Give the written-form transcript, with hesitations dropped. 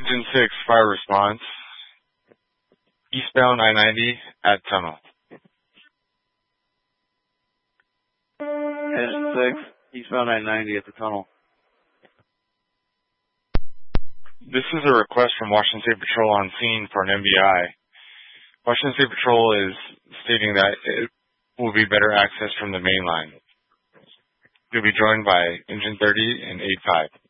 Engine 6, fire response. Eastbound I-90 at tunnel. Engine 6, eastbound I-90 at the tunnel. This is a request from Washington State Patrol on scene for an MBI. Washington State Patrol is stating that it will be better access from the main line. You'll be joined by Engine 30 and 85.